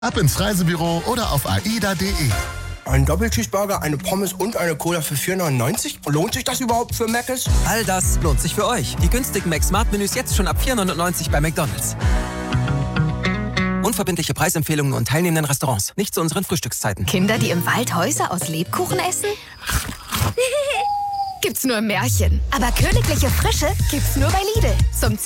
Ab ins Reisebüro oder auf aida.de. Ein Doppelcheeseburger, eine Pommes und eine Cola für 4,99? Lohnt sich das überhaupt für Mc's? All das lohnt sich für euch. Die günstigen McSmart-Menüs jetzt schon ab 4,99 bei McDonald's. Unverbindliche Preisempfehlungen und teilnehmenden Restaurants. Nicht zu unseren Frühstückszeiten. Kinder, die im Wald Häuser aus Lebkuchen essen? Gibt's nur im Märchen. Aber königliche Frische gibt's nur bei Lidl. Zum